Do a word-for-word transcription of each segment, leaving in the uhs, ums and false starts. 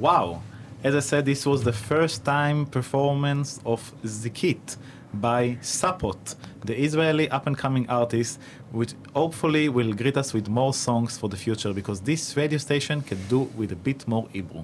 wow. As I said, this was the first time performance of Zikit by Sapot, the Israeli up-and-coming artist, which hopefully will greet us with more songs for the future, because this radio station can do with a bit more Hebrew.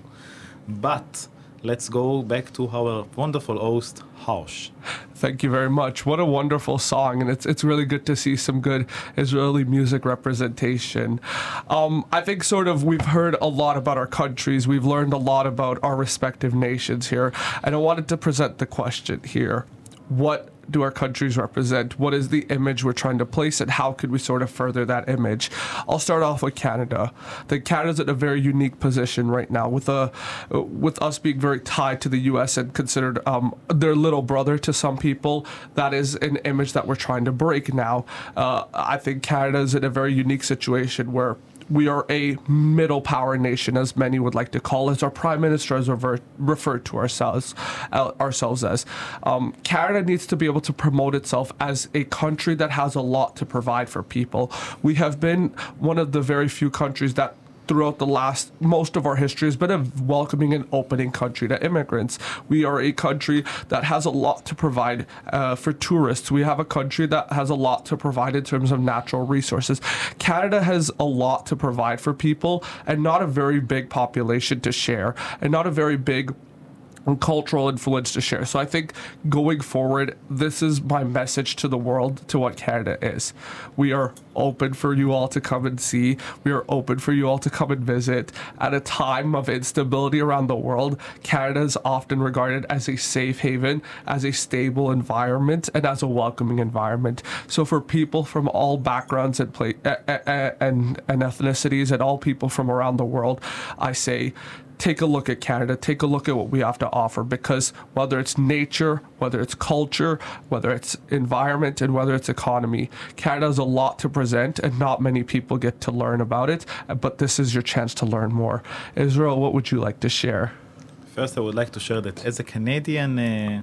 But let's go back to our wonderful host, Harsh. Thank you very much. What a wonderful song, and it's it's really good to see some good Israeli music representation. Um, I think sort of we've heard a lot about our countries. We've learned a lot about our respective nations here, and I wanted to present the question here. What do our countries represent? What is the image we're trying to place, and how could we sort of further that image? I'll start off with Canada. I think Canada's in a very unique position right now, with a with us being very tied to the U S and considered um, their little brother to some people. That is an image that we're trying to break now. Uh, I think Canada's in a very unique situation where we are a middle power nation, as many would like to call us. Our prime minister has revert, referred to ourselves uh, ourselves as. Um, Canada needs to be able to promote itself as a country that has a lot to provide for people. We have been one of the very few countries that throughout the last, most of our history, has been a welcoming and opening country to immigrants. We are a country that has a lot to provide uh, for tourists. We have a country that has a lot to provide in terms of natural resources. Canada has a lot to provide for people, and not a very big population to share, and not a very big cultural influence to share. So I think going forward, this is my message to the world, to what Canada is. We are open for you all to come and see. We are open for you all to come and visit. At a time of instability around the world, Canada is often regarded as a safe haven, as a stable environment, and as a welcoming environment. So for people from all backgrounds and, play, uh, uh, and, and ethnicities, and all people from around the world, I say, take a look at Canada, take a look at what we have to offer, because whether it's nature, whether it's culture, whether it's environment, and whether it's economy, Canada has a lot to present, and not many people get to learn about it, but this is your chance to learn more. Israel, what would you like to share? First, I would like to share that as a Canadian, uh,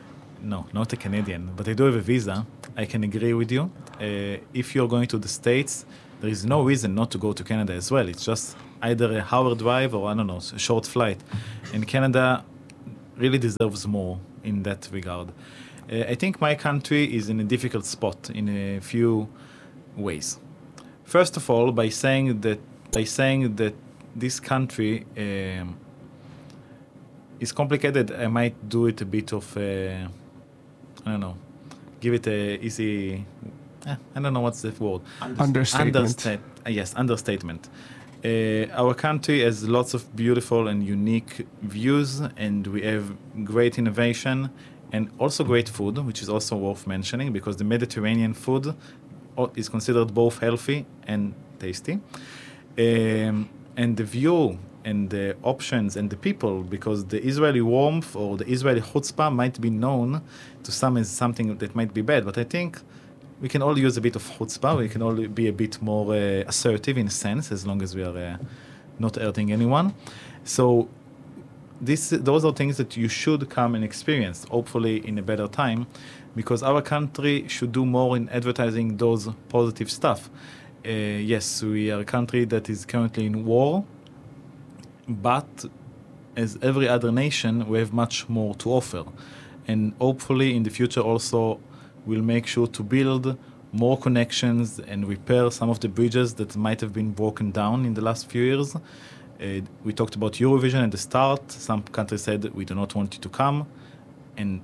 no, not a Canadian, but I do have a visa, I can agree with you. Uh, if you're going to the States, there is no reason not to go to Canada as well. It's just either a hour drive or, I don't know, a short flight. And Canada really deserves more in that regard. Uh, I think my country is in a difficult spot in a few ways. First of all, by saying that by saying that this country um, is complicated, I might do it a bit of, uh, I don't know, give it a easy, eh, I don't know what's the word. Understatement. Understa- uh, yes, understatement. Uh, our country has lots of beautiful and unique views, and we have great innovation and also great food, which is also worth mentioning, because the Mediterranean food is considered both healthy and tasty. Um, and the view and the options and the people, because the Israeli warmth or the Israeli chutzpah might be known to some as something that might be bad, but I think we can all use a bit of chutzpah. We can all be a bit more uh, assertive in a sense, as long as we are uh, not hurting anyone. So this, those are things that you should come and experience, hopefully in a better time, because our country should do more in advertising those positive stuff. Uh, yes, we are a country that is currently in war, but as every other nation, we have much more to offer. And hopefully in the future also, we'll make sure to build more connections and repair some of the bridges that might have been broken down in the last few years. Uh, we talked about Eurovision at the start. Some countries said we do not want you to come, and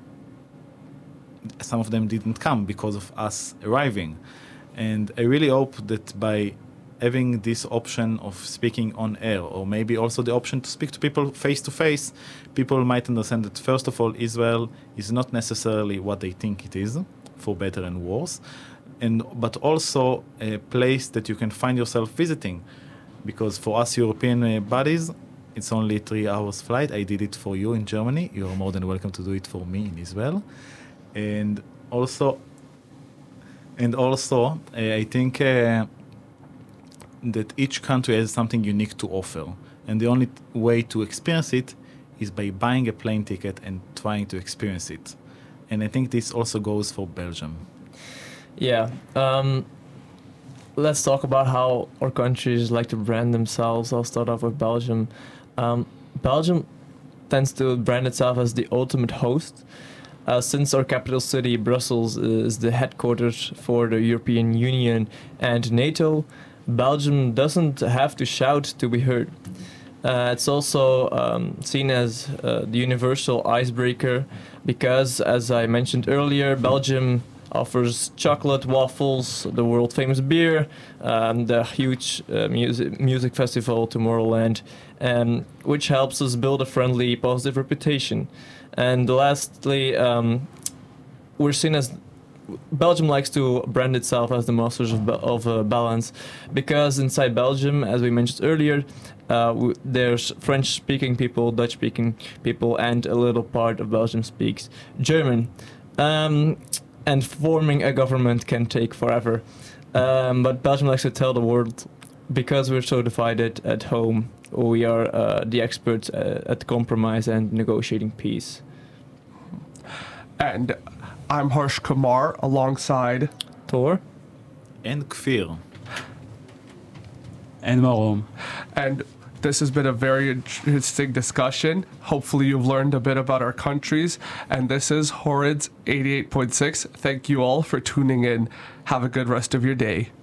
some of them didn't come because of us arriving. And I really hope that by having this option of speaking on air, or maybe also the option to speak to people face to face, people might understand that, first of all, Israel is not necessarily what they think it is, for better and worse, and but also a place that you can find yourself visiting, because for us European uh, bodies, it's only three hours flight. I did it for you in Germany. You are more than welcome to do it for me in Israel. And also, and also, uh, I think uh, that each country has something unique to offer, and the only way to experience it is by buying a plane ticket and trying to experience it. And I think this also goes for Belgium. Yeah. Um, let's talk about how our countries like to brand themselves. I'll start off with Belgium. Um, Belgium tends to brand itself as the ultimate host. Uh, since our capital city, Brussels, is the headquarters for the European Union and NATO, Belgium doesn't have to shout to be heard. Uh, it's also um, seen as uh, the universal icebreaker because, as I mentioned earlier, Belgium offers chocolate, waffles, the world famous beer, um, the huge uh, music, music festival Tomorrowland, um, which helps us build a friendly, positive reputation. And lastly, um, we're seen as Belgium likes to brand itself as the masters of, of uh, balance because inside Belgium, as we mentioned earlier, uh, w- there's French-speaking people, Dutch-speaking people, and a little part of Belgium speaks German. Um, and forming a government can take forever. Um, but Belgium likes to tell the world, because we're so divided at home, we are uh, the experts uh, at compromise and negotiating peace. And I'm Harsh Kumar alongside Thor? And Kfir. And Marom. And this has been a very interesting discussion. Hopefully you've learned a bit about our countries. And this is Horids eighty-eight point six. Thank you all for tuning in. Have a good rest of your day.